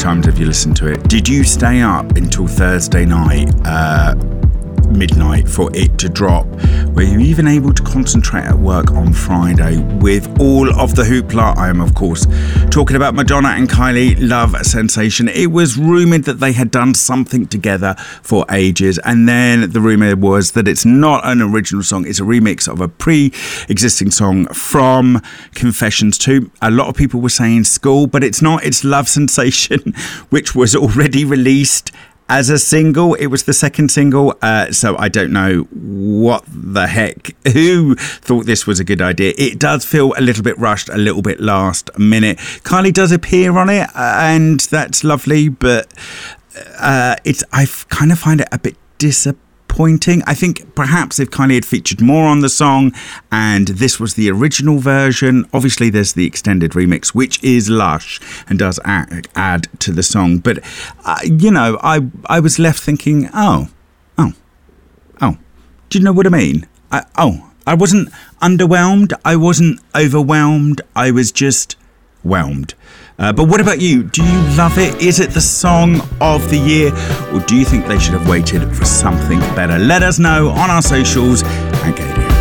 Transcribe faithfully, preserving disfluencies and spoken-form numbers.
times have you listened to it? Did you stay up until Thursday night, uh, midnight, for it to drop? Were you even able to concentrate at work on Friday with all of the hoopla? I am, of course, talking about Madonna and Kylie, Love Sensation. It was rumoured that they had done something together for ages, and then the rumour was that it's not an original song, it's a remix of a pre-existing song from Confessions two. A lot of people were saying School, but it's not. It's Love Sensation, which was already released as a single. It was the second single, uh, so I don't know what the heck, who thought this was a good idea. It does feel a little bit rushed, a little bit last minute. Kylie does appear on it, and that's lovely, but uh, it's I kind of find it a bit disappointing. I think perhaps if Kylie had featured more on the song and this was the original version, obviously there's the extended remix, which is lush and does add, add to the song. But, uh, you know, I, I was left thinking, oh, oh, oh, do you know what I mean? I, oh, I wasn't underwhelmed. I wasn't overwhelmed. I was just whelmed. Uh, but what about you? Do you love it? Is it the song of the year? Or do you think they should have waited for something better? Let us know on our socials and go to